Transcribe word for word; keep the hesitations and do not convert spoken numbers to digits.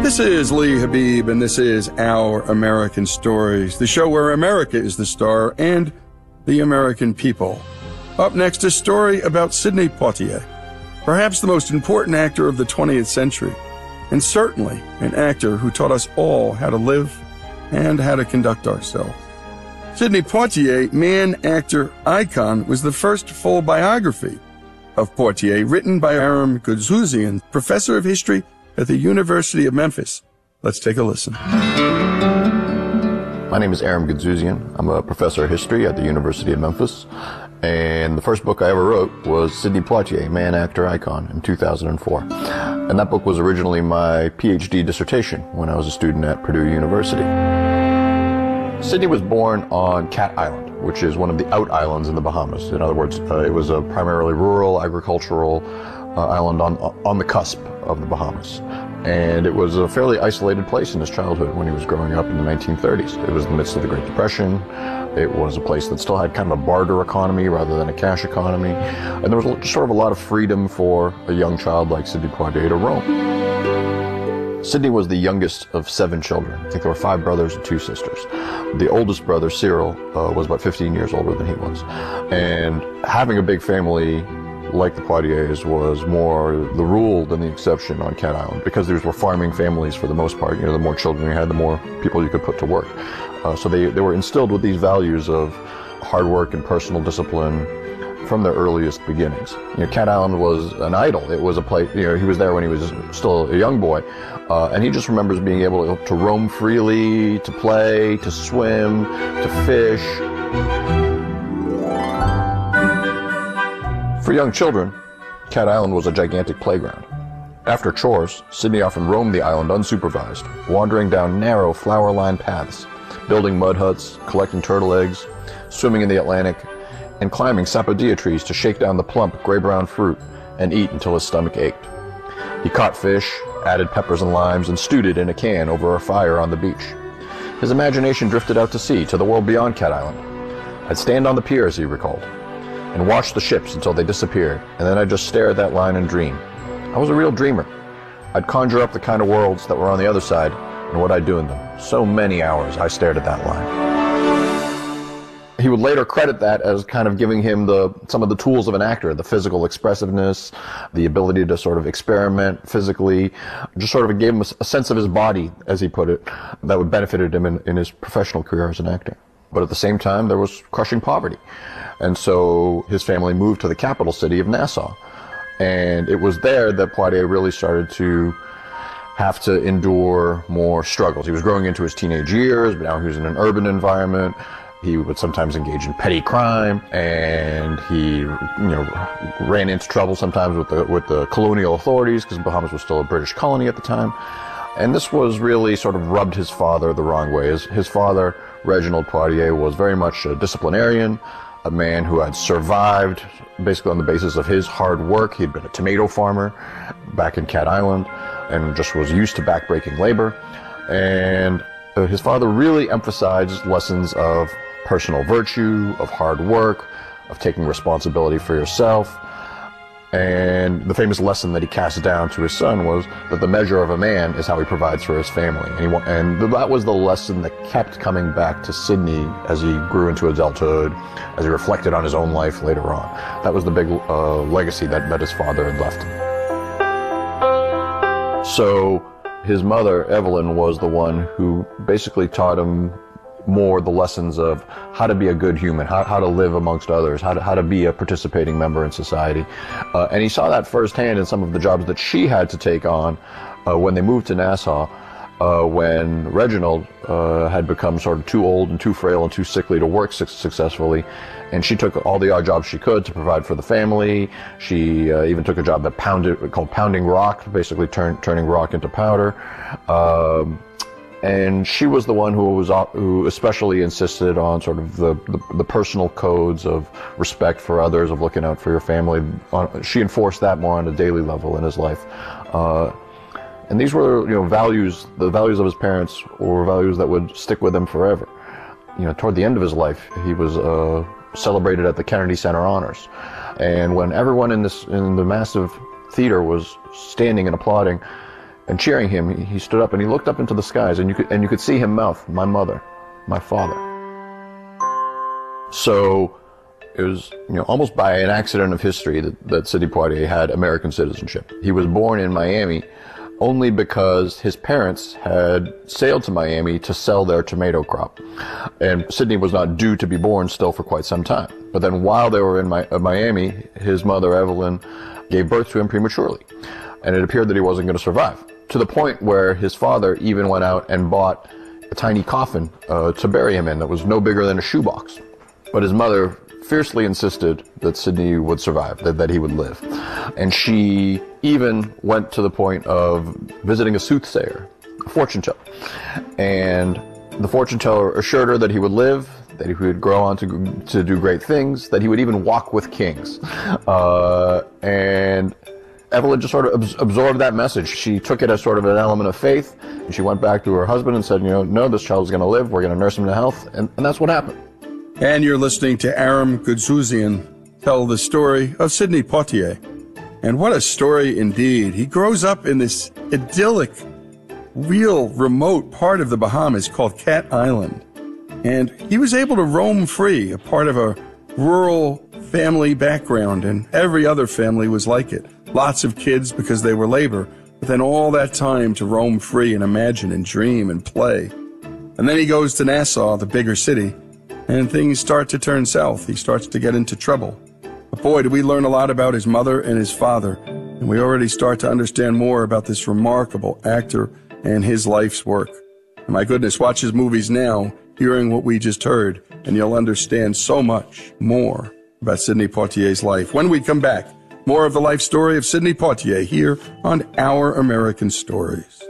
This is Lee Habib, and this is Our American Stories, the show where America is the star and the American people. Up next, a story about Sidney Poitier, perhaps the most important actor of the twentieth century, and certainly an actor who taught us all how to live and how to conduct ourselves. Sidney Poitier, man, actor, icon, was the first full biography of Poitier, written by Aram Goudzouzian, professor of history at the University of Memphis. Let's take a listen. My name is Aram Goudzouzian. I'm a professor of history at the University of Memphis. And the first book I ever wrote was Sidney Poitier, Man, Actor, Icon, in two thousand four. And that book was originally my PhD dissertation when I was a student at Purdue University. Sidney was born on Cat Island, which is one of the out islands in the Bahamas. In other words, uh, it was a primarily rural, agricultural uh, island on, on the cusp of the Bahamas. And it was a fairly isolated place in his childhood when he was growing up in the nineteen thirties. It was in the midst of the Great Depression. It was a place that still had kind of a barter economy rather than a cash economy. And there was just sort of a lot of freedom for a young child like Sidney Poitier to roam. Sidney was the youngest of seven children. I think there were five brothers and two sisters. The oldest brother, Cyril, uh, was about fifteen years older than he was. And having a big family like the Poitiers was more the rule than the exception on Cat Island, because these were farming families for the most part. You know, the more children you had, the more people you could put to work. Uh, so they, they were instilled with these values of hard work and personal discipline from their earliest beginnings. You know, Cat Island was an idol. It was a place, you know, he was there when he was still a young boy, uh, and he just remembers being able to, to roam freely, to play, to swim, to fish. For young children, Cat Island was a gigantic playground. After chores, Sidney often roamed the island unsupervised, wandering down narrow, flower-lined paths, building mud huts, collecting turtle eggs, swimming in the Atlantic, and climbing sapodilla trees to shake down the plump, gray-brown fruit and eat until his stomach ached. He caught fish, added peppers and limes, and stewed it in a can over a fire on the beach. His imagination drifted out to sea, to the world beyond Cat Island. I'd stand on the pier, as he recalled, and watch the ships until they disappeared, and then I'd just stare at that line and dream. I was a real dreamer. I'd conjure up the kind of worlds that were on the other side and what I'd do in them. So many hours I stared at that line. He would later credit that as kind of giving him the some of the tools of an actor, the physical expressiveness, the ability to sort of experiment physically, just sort of gave him a, a sense of his body, as he put it, that would benefited him in, in his professional career as an actor. But at the same time, there was crushing poverty. And so his family moved to the capital city of Nassau. And it was there that Poitier really started to have to endure more struggles. He was growing into his teenage years, but now he was in an urban environment. He would sometimes engage in petty crime, and he, you know, ran into trouble sometimes with the with the colonial authorities, because Bahamas was still a British colony at the time. And this was really sort of rubbed his father the wrong way. His, his father, Reginald Poitier, was very much a disciplinarian, a man who had survived basically on the basis of his hard work. He'd been a tomato farmer back in Cat Island and just was used to backbreaking labor. And uh, his father really emphasized lessons of personal virtue, of hard work, of taking responsibility for yourself. And the famous lesson that he cast down to his son was that the measure of a man is how he provides for his family. And, he, and that was the lesson that kept coming back to Sidney as he grew into adulthood, as he reflected on his own life later on. That was the big uh, legacy that, that his father had left him. So his mother, Evelyn, was the one who basically taught him more the lessons of how to be a good human, how, how to live amongst others, how to, how to be a participating member in society. Uh, and he saw that firsthand in some of the jobs that she had to take on uh, when they moved to Nassau, uh, when Reginald uh, had become sort of too old and too frail and too sickly to work su successfully. And she took all the odd jobs she could to provide for the family. She uh, even took a job that pounded, called pounding rock, basically turn, turning rock into powder. Um, And she was the one who was who especially insisted on sort of the, the, the personal codes of respect for others, of looking out for your family. She enforced that more on a daily level in his life. Uh, and these were, you know, values, the values of his parents were values that would stick with him forever. You know, toward the end of his life, he was uh, celebrated at the Kennedy Center Honors. And when everyone in this in the massive theater was standing and applauding, And cheering him, he, he stood up and he looked up into the skies, and you could and you could see him mouth, "My mother, my father." So it was, you know, almost by an accident of history that, that Sidney Poitier had American citizenship. He was born in Miami only because his parents had sailed to Miami to sell their tomato crop. And Sidney was not due to be born still for quite some time. But then while they were in Mi- uh, Miami, his mother, Evelyn, gave birth to him prematurely. And it appeared that he wasn't going to survive, to the point where his father even went out and bought a tiny coffin uh, to bury him in that was no bigger than a shoebox. But his mother fiercely insisted that Sidney would survive, that, that he would live. And she even went to the point of visiting a soothsayer, a fortune teller. And the fortune teller assured her that he would live, that he would grow on to, to do great things, that he would even walk with kings. Uh, and Evelyn just sort of abs- absorbed that message. She took it as sort of an element of faith, and she went back to her husband and said, you know, no, this child is going to live, we're going to nurse him to health, and, and that's what happened. And you're listening to Aram Goudsouzian tell the story of Sidney Poitier. And what a story indeed. He grows up in this idyllic, real remote part of the Bahamas called Cat Island. And he was able to roam free, a part of a rural family background, and every other family was like it. Lots of kids because they were labor, but then all that time to roam free and imagine and dream and play. And then he goes to Nassau, the bigger city, and things start to turn south. He starts to get into trouble. But boy, do we learn a lot about his mother and his father, and we already start to understand more about this remarkable actor and his life's work. And my goodness, watch his movies now, hearing what we just heard, and you'll understand so much more about Sidney Poitier's life. When we come back, more of the life story of Sidney Poitier here on Our American Stories.